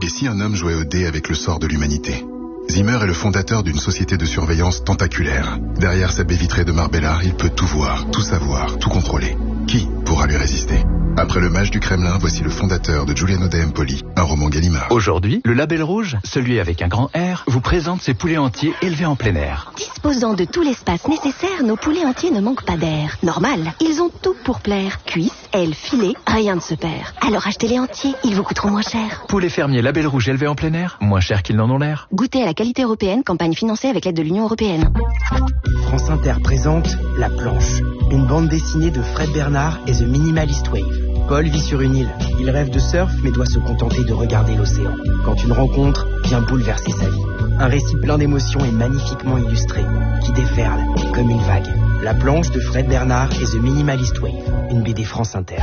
Et si un homme jouait au dé avec le sort de l'humanité? Zimmer est le fondateur d'une société de surveillance tentaculaire. Derrière sa baie vitrée de Marbella, il peut tout voir, tout savoir, tout contrôler. Qui pourra lui résister? Après le mage du Kremlin, voici le fondateur de Giuliano de Empoli, un roman Gallimard. Aujourd'hui, le Label Rouge, celui avec un grand R, vous présente ses poulets entiers élevés en plein air. Disposant de tout l'espace nécessaire, nos poulets entiers ne manquent pas d'air. Normal, ils ont tout pour plaire. Cuisses, ailes, filets, rien ne se perd. Alors achetez-les entiers, ils vous coûteront moins cher. Poulets fermiers Label Rouge élevés en plein air, moins cher qu'ils n'en ont l'air. Goûtez à la qualité européenne, campagne financée avec l'aide de l'Union européenne. France Inter présente La Planche, une bande dessinée de Fred Bernard et The Minimalist Wave. Paul vit sur une île. Il rêve de surf mais doit se contenter de regarder l'océan. Quand une rencontre vient bouleverser sa vie. Un récit plein d'émotions et magnifiquement illustré, qui déferle comme une vague. La Planche de Fred Bernard et The Minimalist Wave, une BD France Inter.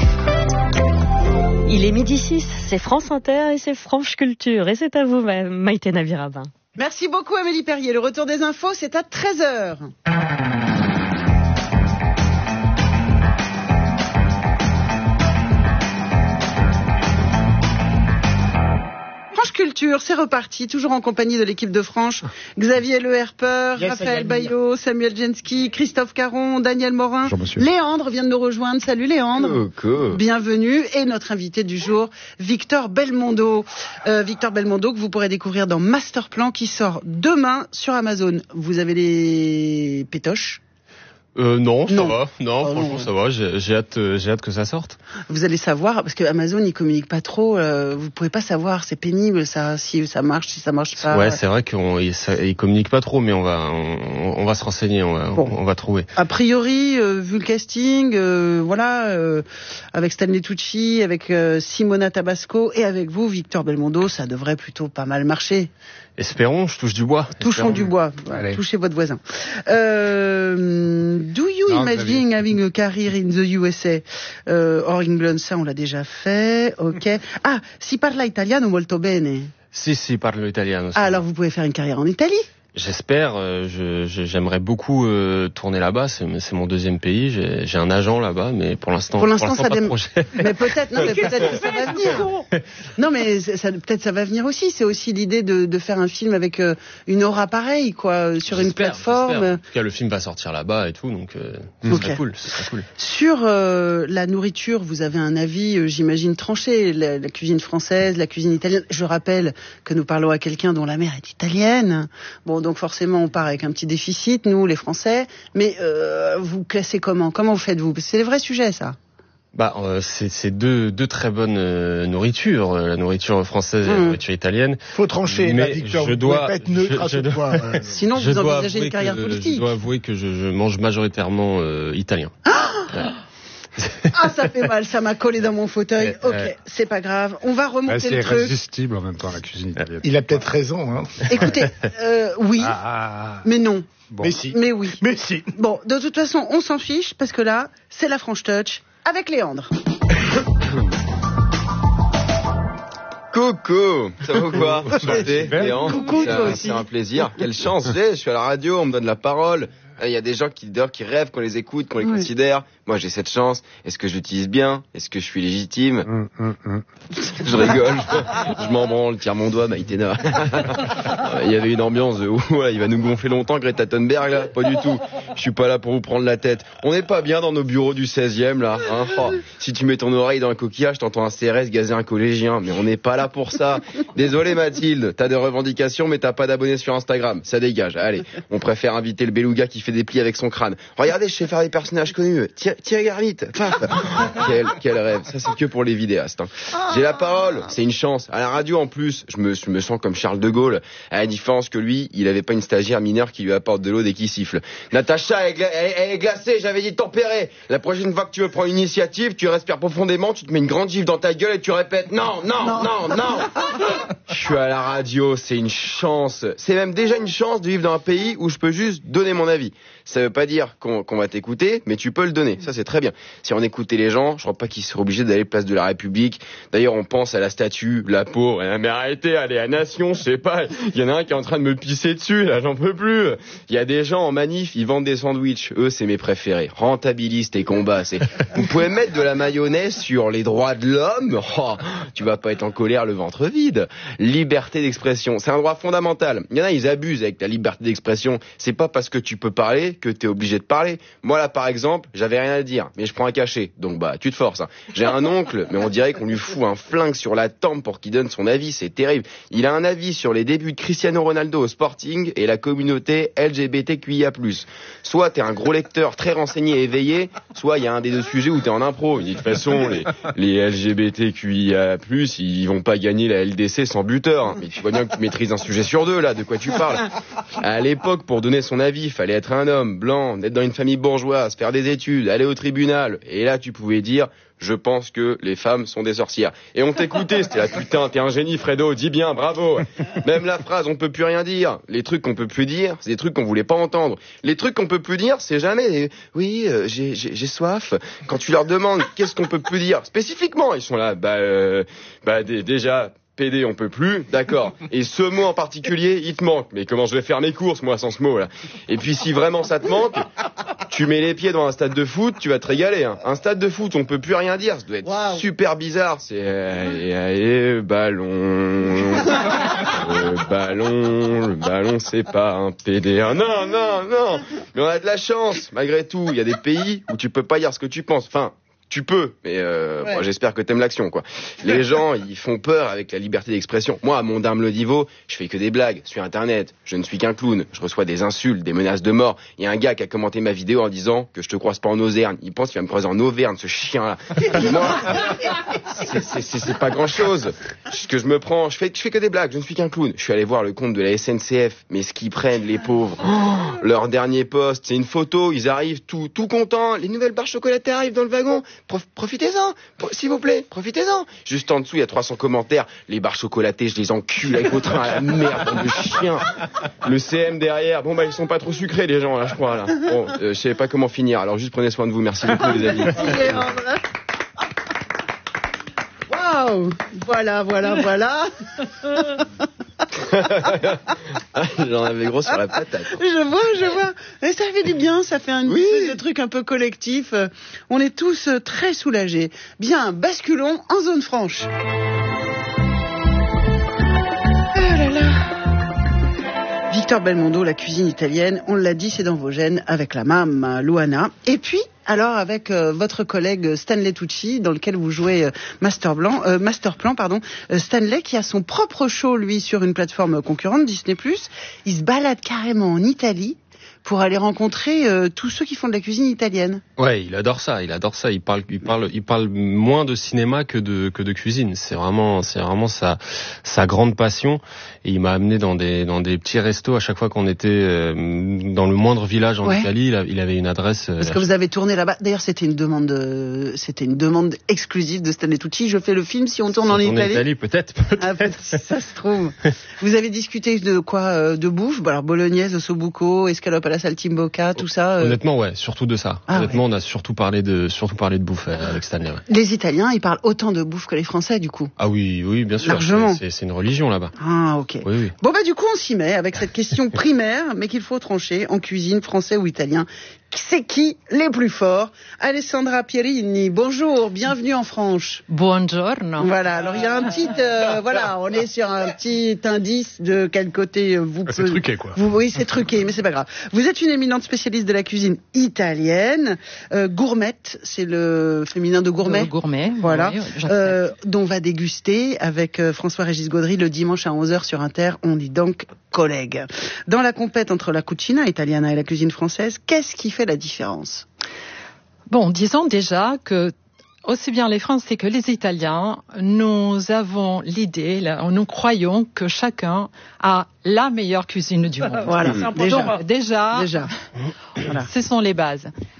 Il est 12h06, c'est France Inter et c'est Franche Culture. Et c'est à vous, Maïté Navirabin. Merci beaucoup Amélie Perrier. Le retour des infos, c'est à 13h. Franche Culture, c'est reparti, toujours en compagnie de l'équipe de Franche. Xavier Le Herper, Raphaël Bayot, Samuel Jensky, Christophe Caron, Daniel Morin. Bonjour, monsieur. Léandre vient de nous rejoindre. Salut Léandre. Bienvenue. Et notre invité du jour, Victor Belmondo. Victor Belmondo que vous pourrez découvrir dans Masterplan qui sort demain sur Amazon. Vous avez les pétoches? Non, ça Non. va. Non, Oh, franchement, non. ça va. J'ai hâte que ça sorte. Vous allez savoir, parce que Amazon, ils communiquent pas trop, vous pouvez pas savoir, c'est pénible, ça, si ça marche, si ça marche pas. Ouais, c'est vrai qu'ils communiquent pas trop, mais on va se renseigner, on va trouver. A priori, vu le casting, avec Stanley Tucci, avec Simona Tabasco et avec vous, Victor Belmondo, ça devrait plutôt pas mal marcher. Espérons, je touche du bois. Touchons du bois, Allez. touchez votre voisin. Do you imagine having a career in the USA or England? Ça, on l'a déjà fait, ok. Ah, si parla italiano molto bene. Si, parle l'italien. Ah, alors vous pouvez faire une carrière en Italie? J'espère. J'aimerais beaucoup tourner là-bas. C'est mon deuxième pays. J'ai un agent là-bas, mais pour l'instant, ça pas de projet. Mais peut-être que ça va venir. Non, mais peut-être ça va venir aussi. C'est aussi l'idée de faire un film avec une aura pareille, quoi, sur une plateforme. J'espère. En tout cas, le film va sortir là-bas et tout, donc ce serait cool. Sur la nourriture, vous avez un avis, j'imagine, tranché. La cuisine française, la cuisine italienne. Je rappelle que nous parlons à quelqu'un dont la mère est italienne. Bon, donc forcément, on part avec un petit déficit, nous, les Français. Mais vous classez comment? Comment vous faites-vous? C'est le vrai sujet, ça. C'est deux très bonnes nourritures, la nourriture française et la nourriture italienne. Faut trancher, mais Victor, je vous dois pouvez pas être neutre à ce point. Sinon, vous envisagez une carrière politique. Je dois avouer que je mange majoritairement italien. Ah, ça fait mal, ça m'a collé dans mon fauteuil. Ok, c'est pas grave. On va remonter le C'est truc. irrésistible en même temps, la cuisine italienne. Il a peut-être raison, hein. Écoutez, oui, mais non. Bon. Mais si. Mais oui. Mais si. Bon, de toute façon, on s'en fiche, parce que là, c'est la Franche Touch avec Léandre. Coucou, ça va ou quoi? Enchanté, Léon. Coucou, toi aussi. C'est un plaisir. Quelle chance, je suis à la radio, on me donne la parole. Il y a des gens qui rêvent qu'on les écoute, qu'on les considère. Moi, j'ai cette chance. Est-ce que je l'utilise bien? Est-ce que je suis légitime? Je rigole. Je m'en branle, tire mon doigt, Maïtena. Il y avait une ambiance de il va nous gonfler longtemps, Greta Thunberg, là. Pas du tout. Je suis pas là pour vous prendre la tête. On n'est pas bien dans nos bureaux du 16e, là. Hein, si tu mets ton oreille dans un coquillage, t'entends un CRS gazer un collégien. Mais on n'est pas là pour ça. Désolé, Mathilde. T'as des revendications, mais t'as pas d'abonnés sur Instagram. Ça dégage. Allez. On préfère inviter le beluga qui fait des plis avec son crâne. Regardez, je sais faire des personnages connus. Thierry Garvite. Quel rêve. Ça, c'est que pour les vidéastes. Hein. J'ai la parole. C'est une chance. À la radio, en plus, je me sens comme Charles de Gaulle. À la différence que lui, il avait pas une stagiaire mineure qui lui apporte de l'eau dès qu'il siffle. Natacha, elle est glacée. J'avais dit de tempérer. La prochaine fois que tu veux prendre une initiative, tu respires profondément, tu te mets une grande gifle dans ta gueule et tu répètes non. suis à la radio, c'est une chance. C'est même déjà une chance de vivre dans un pays où je peux juste donner mon avis. Ça veut pas dire qu'on va t'écouter, mais tu peux le donner. Ça, c'est très bien. Si on écoutait les gens, je crois pas qu'ils seraient obligés d'aller place de la République. D'ailleurs, on pense à la statue, la pauvre. Mais arrêtez, allez à Nation, je sais pas. Il y en a un qui est en train de me pisser dessus, là, j'en peux plus. Il y a des gens en manif, ils vendent des sandwichs. Eux, c'est mes préférés. Rentabilistes et combats. Vous pouvez mettre de la mayonnaise sur les droits de l'homme. Oh, tu vas pas être en colère le ventre vide. Liberté d'expression, c'est un droit fondamental. Il y en a, ils abusent avec la liberté d'expression. C'est pas parce que tu peux parler que t'es obligé de parler. Moi là, par exemple, j'avais rien à dire, mais je prends un cachet. Donc bah, tu te forces. Hein. J'ai un oncle, mais on dirait qu'on lui fout un flingue sur la tempe pour qu'il donne son avis. C'est terrible. Il a un avis sur les débuts de Cristiano Ronaldo au Sporting et la communauté LGBTQIA+. Soit t'es un gros lecteur très renseigné et éveillé, soit il y a un des deux sujets où t'es en impro. Il dit de toute façon, les LGBTQIA+, ils vont pas gagner la LDC sans buteur. Hein. Mais tu vois bien que tu maîtrises un sujet sur deux là. De quoi tu parles? À l'époque, pour donner son avis, il fallait être un homme blanc, naître dans une famille bourgeoise, faire des études, aller au tribunal. Et là, tu pouvais dire, je pense que les femmes sont des sorcières. Et on t'écoutait, c'était la putain, t'es un génie, Fredo, dis bien, bravo. Même la phrase, on peut plus rien dire. Les trucs qu'on peut plus dire, c'est des trucs qu'on voulait pas entendre. Les trucs qu'on peut plus dire, c'est jamais, oui, j'ai soif. Quand tu leur demandes, qu'est-ce qu'on peut plus dire? Spécifiquement, ils sont là, déjà, PD, on peut plus, d'accord. Et ce mot en particulier, il te manque. Mais comment je vais faire mes courses, moi, sans ce mot, là? Et puis, si vraiment ça te manque, tu mets les pieds dans un stade de foot, tu vas te régaler, hein. Un stade de foot, on peut plus rien dire. Ça doit être super bizarre. C'est, ballon. Le ballon, c'est pas un PD. Non. Mais on a de la chance, malgré tout. Il y a des pays où tu peux pas dire ce que tu penses. Enfin, tu peux, mais moi, j'espère que t'aimes l'action, quoi. Les gens, ils font peur avec la liberté d'expression. Moi, à mon humble niveau, je fais que des blagues sur Internet. Je ne suis qu'un clown. Je reçois des insultes, des menaces de mort. Il y a un gars qui a commenté ma vidéo en disant que je te croise pas en Auvergne. Il pense qu'il va me croiser en Auvergne, ce chien-là. Moi, c'est pas grand-chose. Ce que je me prends, je fais que des blagues. Je ne suis qu'un clown. Je suis allé voir le compte de la SNCF. Mais ce qu'ils prennent, les pauvres. Leur dernier post, c'est une photo. Ils arrivent tout contents. Les nouvelles barres chocolatées arrivent dans le wagon. Profitez-en, s'il vous plaît, profitez-en. Juste en dessous, il y a 300 commentaires. Les barres chocolatées, je les encule avec vos trains à la merde, bande de chiens. Le CM derrière, ils sont pas trop sucrés, les gens, là, je crois, là. Bon, je savais pas comment finir, alors juste prenez soin de vous. Merci beaucoup, les amis. Waouh! Voilà. J'en avais gros sur la patate. Je vois. Et ça fait du bien, ça fait un espèce de truc un peu collectif. On est tous très soulagés. Bien, basculons en zone franche. Oh là là. Victor Belmondo, la cuisine italienne, on l'a dit, c'est dans vos gènes, avec la Mamma Luana. Et puis, alors avec votre collègue Stanley Tucci, dans lequel vous jouez Masterplan, Stanley qui a son propre show, lui, sur une plateforme concurrente, Disney+. Il se balade carrément en Italie pour aller rencontrer tous ceux qui font de la cuisine italienne. Ouais, il adore ça. Il parle moins de cinéma que de cuisine. C'est vraiment sa grande passion. Et il m'a amené dans des petits restos à chaque fois qu'on était dans le moindre village en Italie. Il avait une adresse. Parce que vous avez tourné là-bas. D'ailleurs, c'était une demande exclusive de Stanley Tucci. Je fais le film si on tourne en Italie. Peut-être. Ah, ça se trouve. Vous avez discuté de quoi, de bouffe? Alors bolognaise, ossobuco, escalope à la saltimbocca, tout ça. Honnêtement, ouais, surtout de ça. On a surtout parlé de bouffe avec Stanley. Ouais. Les Italiens, ils parlent autant de bouffe que les Français, du coup. Ah oui, bien sûr. Largement. C'est une religion là-bas. Ah, ok. Oui. Bon, du coup, on s'y met avec cette question primaire, mais qu'il faut trancher en cuisine, français ou italien. C'est qui les plus forts? Alessandra Pierini, bonjour, bienvenue en Franche. Buongiorno. Voilà, alors il y a un petit, on est sur un petit indice de quel côté vous C'est truqué, quoi. Oui, c'est truqué, mais c'est pas grave. Vous êtes une éminente spécialiste de la cuisine italienne, gourmette, c'est le féminin de gourmet. Gourmet, voilà, oui, dont on va déguster avec François-Régis Gaudry le dimanche à 11h sur Inter. On est donc collègues. Dans la compète entre la cucina italiana et la cuisine française, qu'est-ce qui fait la différence? Bon, disons déjà que aussi bien les Français que les Italiens, nous avons l'idée, nous croyons que chacun a la meilleure cuisine du monde. Voilà, déjà. Voilà. Ce sont les bases.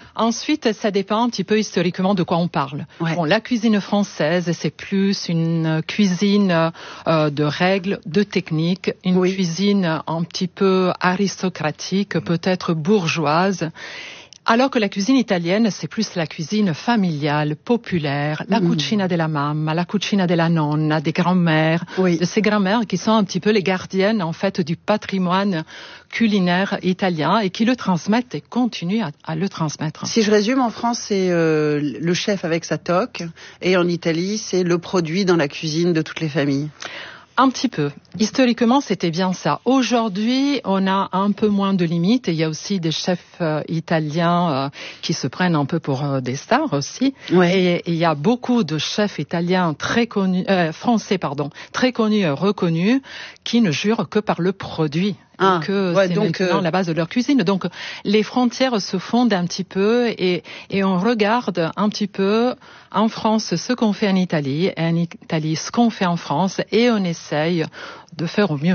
Ensuite, ça dépend un petit peu historiquement de quoi on parle. Ouais. Bon, la cuisine française, c'est plus une cuisine de règles, de techniques, une cuisine un petit peu aristocratique, peut-être bourgeoise. Alors que la cuisine italienne, c'est plus la cuisine familiale, populaire, la cucina della mamma, la cucina della nonna, des grands-mères, de ces grands-mères qui sont un petit peu les gardiennes, en fait, du patrimoine culinaire italien et qui le transmettent et continuent à le transmettre. Si je résume, en France, c'est le chef avec sa toque, et en Italie, c'est le produit dans la cuisine de toutes les familles. Un petit peu. Historiquement, c'était bien ça. Aujourd'hui, on a un peu moins de limites. Et il y a aussi des chefs italiens qui se prennent un peu pour des stars aussi. Ouais. Et il y a beaucoup de chefs italiens très connus, français, très connus et reconnus, qui ne jurent que par le produit. Et que c'est maintenant la base de leur cuisine. Donc, les frontières se fondent un petit peu et on regarde un petit peu en France ce qu'on fait en Italie, et en Italie ce qu'on fait en France, et on essaye de faire au mieux.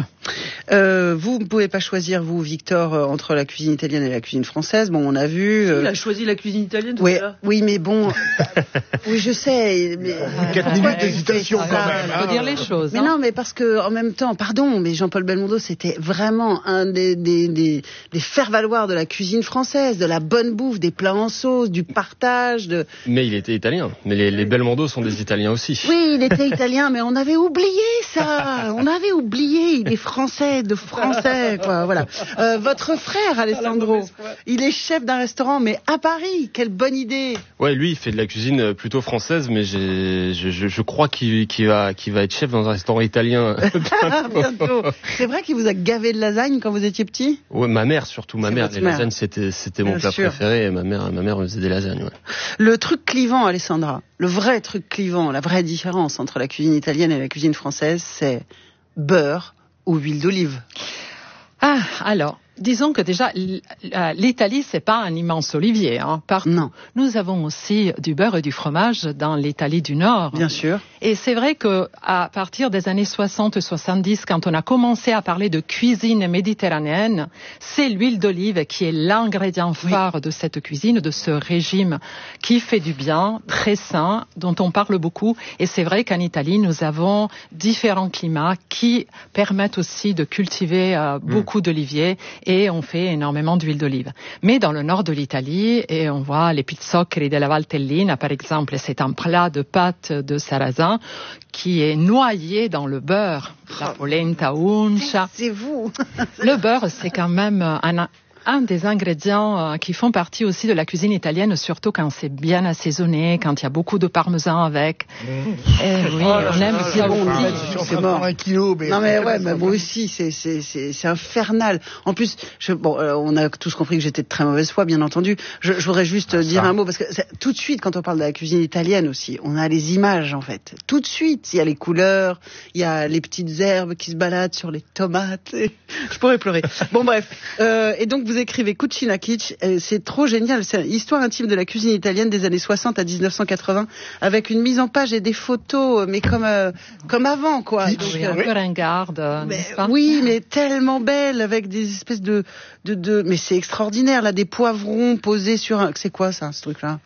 Vous ne pouvez pas choisir, vous, Victor, entre la cuisine italienne et la cuisine française. Bon, on a vu... Il a choisi la cuisine italienne, oui, mais bon... oui, je sais, mais... 4 minutes d'hésitation, quand même. Il faut dire les choses. Mais non, mais parce que, en même temps, pardon, mais Jean-Paul Belmondo, c'était vraiment un des faire-valoir de la cuisine française, de la bonne bouffe, des plats en sauce, du partage, de... Mais il était italien. Mais les Belmondo sont des Italiens aussi. Oui, il était italien, mais on avait oublié ça. On avait oublié. Il est français, quoi. Voilà. Votre frère, Alessandro, il est chef d'un restaurant, mais à Paris. Quelle bonne idée. Ouais, lui, il fait de la cuisine plutôt française, mais je crois qu'il va être chef dans un restaurant italien bientôt. C'est vrai qu'il vous a gavé de lasagne quand vous étiez petit? Ouais, ma mère surtout. Ma mère, les lasagnes, c'était mon plat préféré. Et ma mère me faisait des lasagnes. Ouais. Le truc clivant, Alessandra, le vrai truc clivant, la vraie différence entre la cuisine italienne et la cuisine française, c'est beurre ou huile d'olive. Ah, alors, disons que déjà, l'Italie, c'est pas un immense olivier. Non. Nous avons aussi du beurre et du fromage dans l'Italie du Nord. Bien sûr. Et c'est vrai que à partir des années 60-70, quand on a commencé à parler de cuisine méditerranéenne, c'est l'huile d'olive qui est l'ingrédient phare de cette cuisine, de ce régime qui fait du bien, très sain, dont on parle beaucoup. Et c'est vrai qu'en Italie, nous avons différents climats qui permettent aussi de cultiver beaucoup d'oliviers. Et on fait énormément d'huile d'olive. Mais dans le nord de l'Italie, et on voit les pizzoccheri della Valtellina, par exemple, c'est un plat de pâte de sarrasin qui est noyé dans le beurre. La polenta uncia. C'est vous. Le beurre, c'est quand même un des ingrédients qui font partie aussi de la cuisine italienne, surtout quand c'est bien assaisonné, quand il y a beaucoup de parmesan avec. Et oui, on aime ça aussi. C'est mort. Un kilo, mais... Non mais ouais, mais moi aussi, c'est infernal. En plus, on a tous compris que j'étais de très mauvaise foi, bien entendu. Je voudrais juste dire un mot, parce que tout de suite, quand on parle de la cuisine italienne aussi, on a les images, en fait. Tout de suite, il y a les couleurs, il y a les petites herbes qui se baladent sur les tomates. Je pourrais pleurer. Bon bref. Et donc, vous écrivez Cucina Kitsch, c'est trop génial, c'est l'histoire intime de la cuisine italienne des années 60 à 1980, avec une mise en page et des photos, mais comme avant, quoi. Donc, un peu ringarde, n'est-ce pas? Oui, mais tellement belle, avec des espèces de mais c'est extraordinaire, là, des poivrons posés sur un... C'est quoi ça, ce truc-là?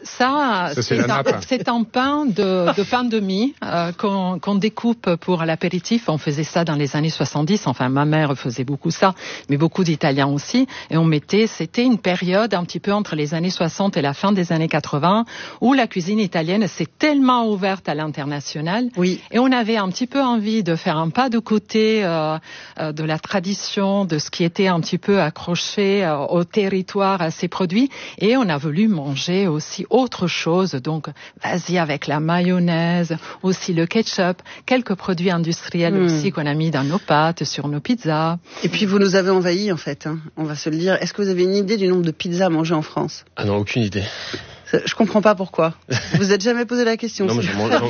C'est un pain de pain de mie qu'on découpe pour l'apéritif. On faisait ça dans les années 70. Enfin, ma mère faisait beaucoup ça, mais beaucoup d'Italiens aussi. Et c'était une période un petit peu entre les années 60 et la fin des années 80 où la cuisine italienne s'est tellement ouverte à l'international. Oui. Et on avait un petit peu envie de faire un pas de côté de la tradition, de ce qui était un petit peu accroché au territoire, à ces produits. Et on a voulu manger aussi autre chose, donc vas-y avec la mayonnaise, aussi le ketchup, quelques produits industriels aussi qu'on a mis dans nos pâtes, sur nos pizzas. Et puis vous nous avez envahis en fait, on va se le dire. Est-ce que vous avez une idée du nombre de pizzas mangées en France? Ah non, aucune idée. Je comprends pas pourquoi. Vous êtes jamais posé la question. Non, mais j'en mange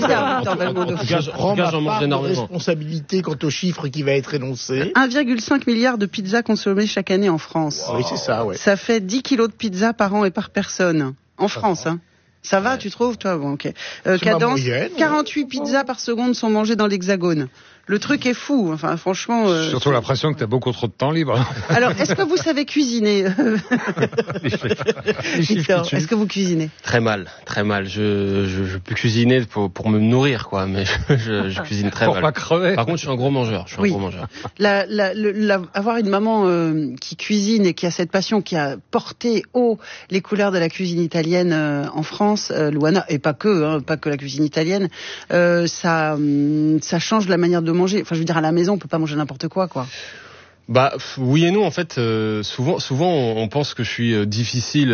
énormément. Responsabilité quant au chiffre qui va être énoncé. 1,5 milliard de pizzas consommées chaque année en France. Wow. Oui, c'est ça, ouais. Ça fait 10 kilos de pizza par an et par personne. En France, hein. Ça va, tu trouves, toi? Bon, ok. Cadence, 48 pizzas par seconde sont mangées dans l'Hexagone. Le truc est fou. Enfin, franchement. Surtout l'impression que tu as beaucoup trop de temps libre. Alors, est-ce que vous savez cuisiner Victor, est-ce que vous cuisinez? Très mal, très mal. Je peux cuisiner pour me nourrir, quoi, mais je cuisine très mal. Pour pas crever. Par contre, je suis un gros mangeur. Avoir une maman qui cuisine et qui a cette passion, qui a porté haut les couleurs de la cuisine italienne en France, Luana, et pas que la cuisine italienne, ça change la manière de manger. Enfin, je veux dire, à la maison, on peut pas manger n'importe quoi. Bah oui et non, en fait, souvent on pense que je suis difficile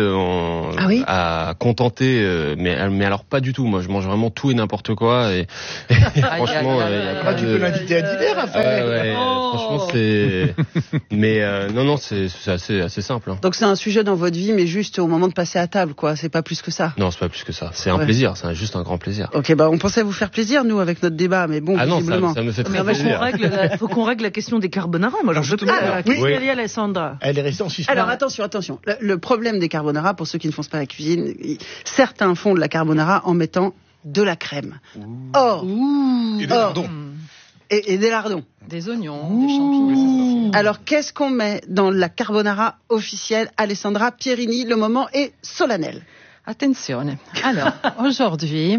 à contenter, mais alors pas du tout. Moi, je mange vraiment tout et n'importe quoi, et franchement, tu peux l'inviter à dîner, Raphaël. Franchement, c'est, mais non, c'est assez simple. Hein. Donc c'est un sujet dans votre vie, mais juste au moment de passer à table, quoi. C'est pas plus que ça. Non, c'est pas plus que ça. C'est un plaisir, c'est juste un grand plaisir. Ok, bah on pensait vous faire plaisir nous avec notre débat, mais bon, visiblement. Non, ça me fait très plaisir. Faut qu'on règle la question des carbonara. Moi, Alessandra. Elle est restée en suspens. Alors attention. Le problème des carbonara, pour ceux qui ne font pas la cuisine, certains font de la carbonara en mettant de la crème. Et des lardons. Et des lardons. Des oignons, des champignons. Alors qu'est-ce qu'on met dans la carbonara officielle? Alessandra Pierini, le moment est solennel. Attenzione. Alors, aujourd'hui,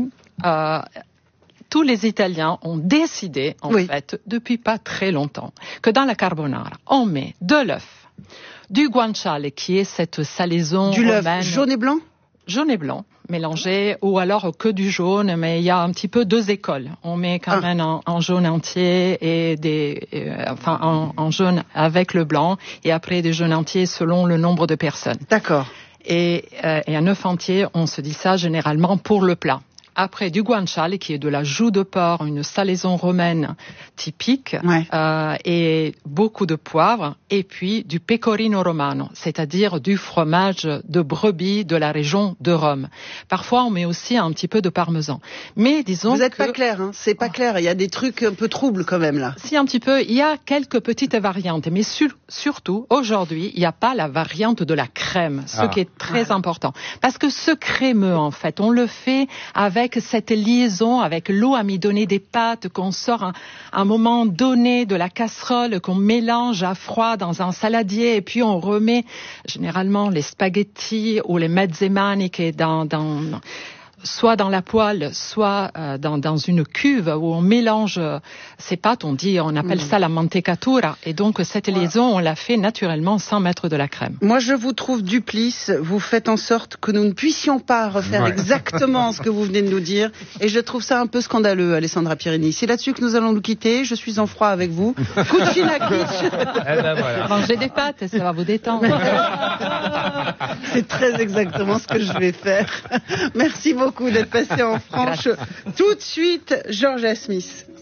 tous les Italiens ont décidé, en fait, depuis pas très longtemps, que dans la carbonara, on met de l'œuf, du guanciale, qui est cette salaison du romaine. l'œuf jaune et blanc? Jaune et blanc, mélangé, ou alors que du jaune, mais il y a un petit peu deux écoles. On met quand même en jaune entier et en jaune avec le blanc, et après des jaunes entiers selon le nombre de personnes. D'accord. Et un œuf entier, on se dit ça généralement pour le plat. Après, du guanciale, qui est de la joue de porc, une salaison romaine typique, et beaucoup de poivre, et puis du pecorino romano, c'est-à-dire du fromage de brebis de la région de Rome. Parfois, on met aussi un petit peu de parmesan. Mais disons vous n'êtes pas clair, hein, c'est pas clair. Il y a des trucs un peu troubles quand même là. Si, un petit peu. Il y a quelques petites variantes, mais surtout, aujourd'hui, il n'y a pas la variante de la crème, ce qui est très important. Parce que ce crémeux, en fait, on le fait avec cette liaison avec l'eau amidonnée des pâtes qu'on sort à un moment donné de la casserole, qu'on mélange à froid dans un saladier, et puis on remet généralement les spaghettis ou les mezze maniche soit dans la poêle, soit dans une cuve où on mélange ces pâtes. On appelle ça la mantecatura, et donc cette liaison, on la fait naturellement sans mettre de la crème. Moi, je vous trouve duplice. Vous faites en sorte que nous ne puissions pas refaire exactement ce que vous venez de nous dire, et je trouve ça un peu scandaleux, Alessandra Pierini. C'est là-dessus que nous allons nous quitter. Je suis en froid avec vous. Cucina Voilà. Mangez des pâtes, ça va vous détendre. C'est très exactement ce que je vais faire. Merci beaucoup d'être passé en franche. Tout de suite, Georgia Smith.